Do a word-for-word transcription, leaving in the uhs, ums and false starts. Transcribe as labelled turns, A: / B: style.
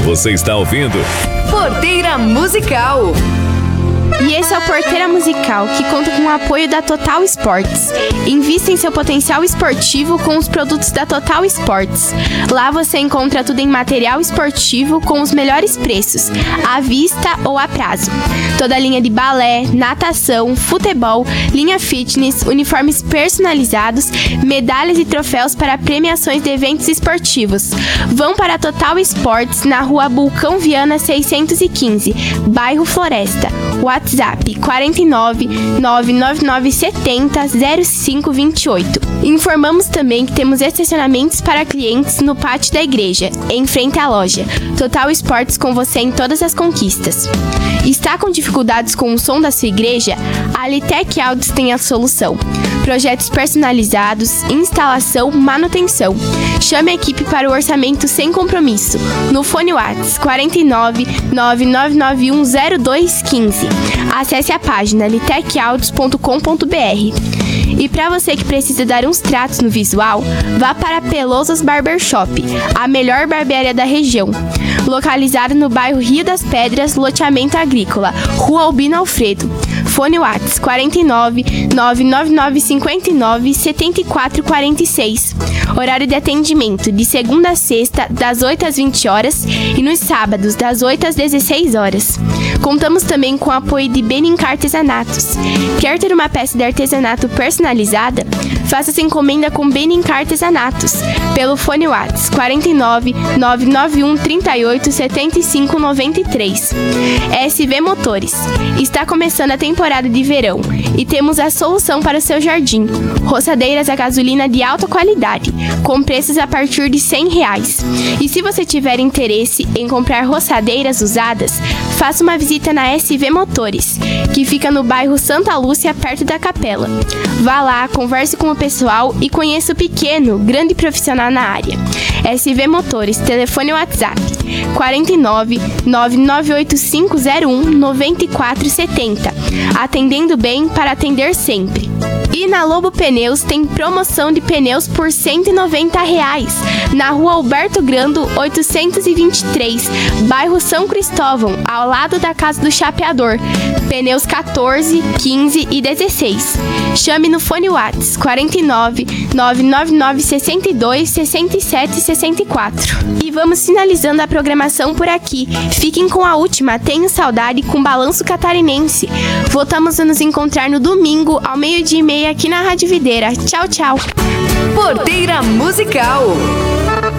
A: Você está ouvindo
B: Porteira Musical.
C: E esse é o Porteira Musical, que conta com o apoio da Total Sports. Invista em seu potencial esportivo com os produtos da Total Sports. Lá você encontra tudo em material esportivo com os melhores preços, à vista ou a prazo. Toda a linha de balé, natação, futebol, linha fitness, uniformes personalizados, medalhas e troféus para premiações de eventos esportivos. Vão para a Total Sports na rua Bulcão Viana seiscentos e quinze, bairro Floresta. WhatsApp quatro nove nove nove nove sete zero zero cinco dois oito. Informamos também que temos estacionamentos para clientes no pátio da igreja, em frente à loja. Total Sports com você em todas as conquistas. Está com dificuldades com o som da sua igreja? A Alitec Audios tem a solução. Projetos personalizados, instalação, manutenção. Chame a equipe para o orçamento sem compromisso. No fone WhatsApp quatro nove nove nove nove um zero dois um cinco. Acesse a página litec audios ponto com ponto b r. E para você que precisa dar uns tratos no visual, vá para Pelosas Barbershop, a melhor barbearia da região. Localizado no bairro Rio das Pedras, loteamento agrícola, Rua Albino Alfredo. Fone WhatsApp quatro nove nove nove nove cinco nove sete quatro quatro seis. Horário de atendimento de segunda a sexta, das oito às vinte horas e nos sábados, das oito às dezesseis horas. Contamos também com o apoio de Benincar Artesanatos. Quer ter uma peça de artesanato personalizada? Faça sua encomenda com Benincar Artesanatos pelo fone WhatsApp quatro nove nove nove um três oito sete cinco nove três. S V Motores. Está começando a temporada de verão e temos a solução para o seu jardim. Roçadeiras a gasolina de alta qualidade, com preços a partir de cem reais. E se você tiver interesse em comprar roçadeiras usadas, faça uma visita na S V Motores, que fica no bairro Santa Lúcia, perto da Capela. Vá lá, converse com o pessoal e conheça o pequeno, grande profissional na área. S V Motores, telefone WhatsApp quatro nove nove nove oito cinco zero um nove quatro sete zero. Atendendo bem para atender sempre. E na Lobo Pneus tem promoção de pneus por cento e noventa reais. Na rua Alberto Grando, oitocentos e vinte e três, bairro São Cristóvão, ao lado da Casa do Chapeador. Pneus quatorze, quinze e dezesseis. Chame no fone WhatsApp quatro nove nove nove nove seis dois seis sete seis quatro. E vamos finalizando a programação por aqui. Fiquem com a última, Tenho Saudade, com Balanço Catarinense. Voltamos a nos encontrar no domingo, ao meio-dia e meia, aqui na Rádio Videira. Tchau, tchau.
B: Porteira Musical.